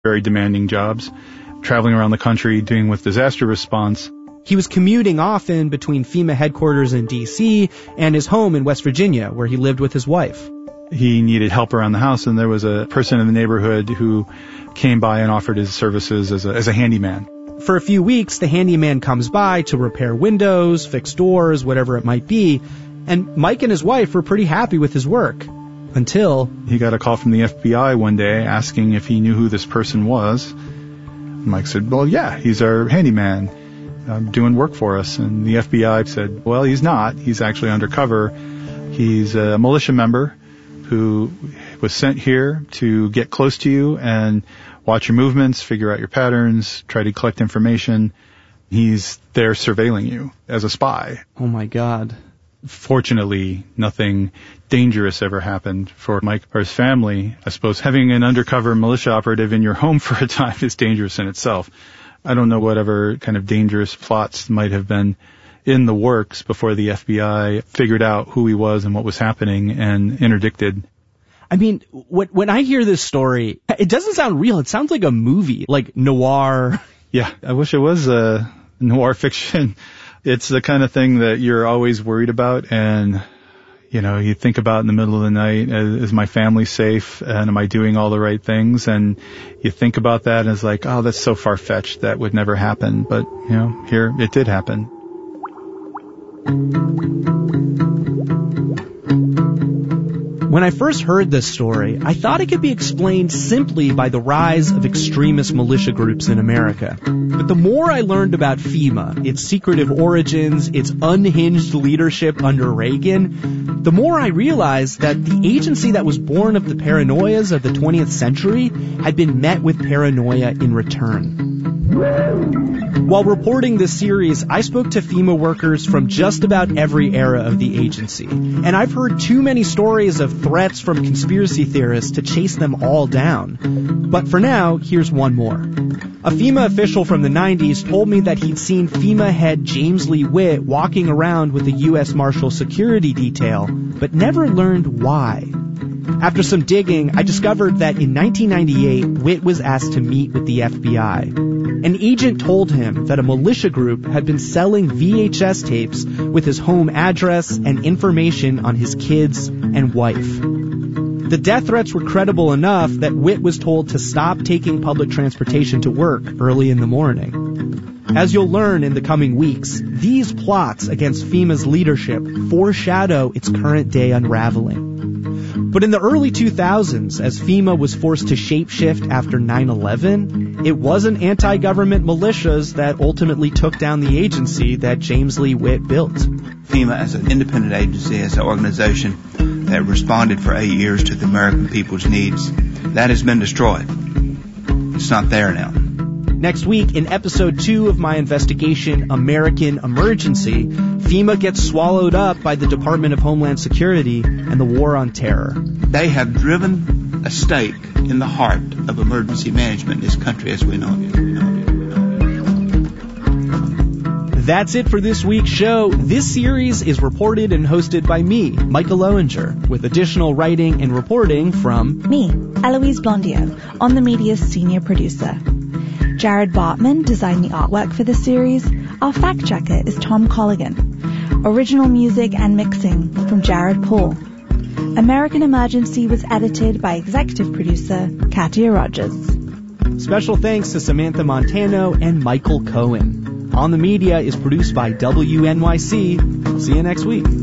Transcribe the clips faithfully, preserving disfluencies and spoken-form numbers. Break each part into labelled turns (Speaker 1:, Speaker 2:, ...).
Speaker 1: very demanding jobs, traveling around the country doing with disaster response.
Speaker 2: He was commuting often between FEMA headquarters in D C and his home in West Virginia, where he lived with his wife.
Speaker 1: He needed help around the house, and there was a person in the neighborhood who came by and offered his services as a, as a handyman.
Speaker 2: For a few weeks, the handyman comes by to repair windows, fix doors, whatever it might be, and Mike and his wife were pretty happy with his work. Until
Speaker 1: he got a call from the F B I one day asking if he knew who this person was. Mike said, well, yeah, he's our handyman. Um, doing work for us. And the F B I said, well, he's not. He's actually undercover. He's a militia member who was sent here to get close to you and watch your movements, figure out your patterns, try to collect information. He's there surveilling you as a spy.
Speaker 2: Oh, my God.
Speaker 1: Fortunately, nothing dangerous ever happened for Mike or his family. I suppose having an undercover militia operative in your home for a time is dangerous in itself. I don't know whatever kind of dangerous plots might have been in the works before the F B I figured out who he was and what was happening and interdicted.
Speaker 2: I mean, when, when I hear this story, it doesn't sound real. It sounds like a movie, like noir.
Speaker 1: Yeah, I wish it was uh, noir fiction. It's the kind of thing that you're always worried about, and you know, you think about in the middle of the night, is my family safe, and am I doing all the right things? And you think about that, and it's like, oh, that's so far-fetched, that would never happen. But, you know, here, it did happen.
Speaker 2: When I first heard this story, I thought it could be explained simply by the rise of extremist militia groups in America. But the more I learned about FEMA, its secretive origins, its unhinged leadership under Reagan, the more I realized that the agency that was born of the paranoias of the twentieth century had been met with paranoia in return. While reporting this series, I spoke to FEMA workers from just about every era of the agency, and I've heard too many stories of threats from conspiracy theorists to chase them all down. But for now, here's one more. A FEMA official from the nineties told me that he'd seen FEMA head James Lee Witt walking around with a U S Marshal security detail, but never learned why. After some digging, I discovered that in nineteen ninety-eight, Witt was asked to meet with the F B I. An agent told him that a militia group had been selling V H S tapes with his home address and information on his kids and wife. The death threats were credible enough that Witt was told to stop taking public transportation to work early in the morning. As you'll learn in the coming weeks, these plots against FEMA's leadership foreshadow its current day unraveling. But in the early two thousands, as FEMA was forced to shapeshift after nine eleven, it wasn't anti-government militias that ultimately took down the agency that James Lee Witt built.
Speaker 3: FEMA, as an independent agency, as an organization that responded for eight years to the American people's needs, that has been destroyed. It's not there now.
Speaker 2: Next week, in episode two of my investigation, American Emergency, FEMA gets swallowed up by the Department of Homeland Security and the War on Terror.
Speaker 3: They have driven a stake in the heart of emergency management in this country as we know it.
Speaker 2: That's it for this week's show. This series is reported and hosted by me, Michael Lowinger, with additional writing and reporting from
Speaker 4: me, Eloise Blondio, On the Media's senior producer. Jared Bartman designed the artwork for this series. Our fact checker is Tom Colligan. Original music and mixing from Jared Paul. American Emergency was edited by executive producer Katia Rogers.
Speaker 2: Special thanks to Samantha Montano and Michael Cohen. On the Media is produced by W N Y C. See you next week.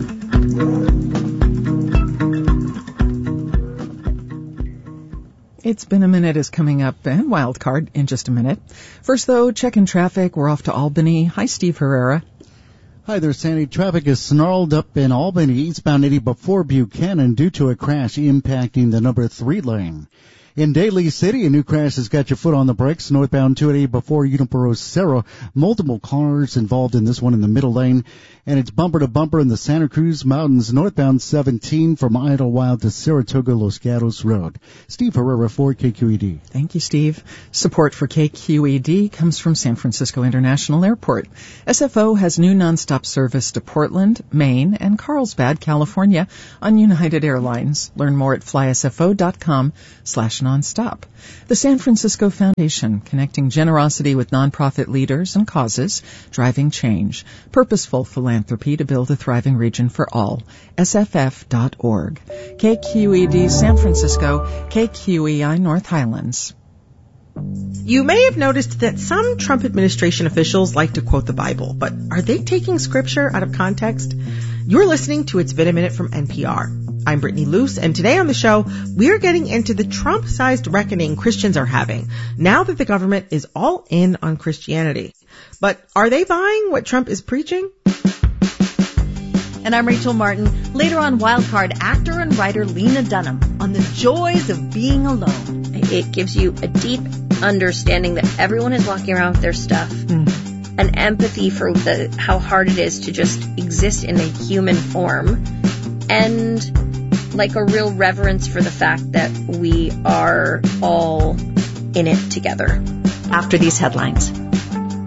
Speaker 5: It's Been a Minute is coming up, and Wildcard in just a minute. First, though, checking traffic. We're off to Albany. Hi, Steve Herrera.
Speaker 6: Hi there, Sandy. Traffic is snarled up in Albany, eastbound eighty before Buchanan due to a crash impacting the number three lane. In Daly City, a new crash has got your foot on the brakes. Northbound two eighty before Unipero Cerro. Multiple cars involved in this one in the middle lane. And it's bumper to bumper in the Santa Cruz Mountains, northbound seventeen from Idlewild to Saratoga Los Gatos Road. Steve Herrera for K Q E D.
Speaker 5: Thank you, Steve. Support for K Q E D comes from San Francisco International Airport. S F O has new nonstop service to Portland, Maine, and Carlsbad, California on United Airlines. Learn more at fly s f o dot com slash nonstop. The San Francisco Foundation, connecting generosity with nonprofit leaders and causes, driving change. Purposeful philanthropy to build a thriving region for all. S F F dot org. K Q E D San Francisco, K Q E I North Highlands.
Speaker 7: You may have noticed that some Trump administration officials like to quote the Bible, but are they taking scripture out of context? You're listening to It's Been a Minute from N P R. I'm Brittany Luce, and today on the show, we're getting into the Trump-sized reckoning Christians are having now that the government is all in on Christianity. But are they buying what Trump is preaching?
Speaker 8: And I'm Rachel Martin. Later on, Wildcard actor and writer Lena Dunham on the joys of being alone.
Speaker 9: It gives you a deep understanding that everyone is walking around with their stuff, mm. an empathy for the how hard it is to just exist in a human form, and like a real reverence for the fact that we are all in it together.
Speaker 8: After these headlines.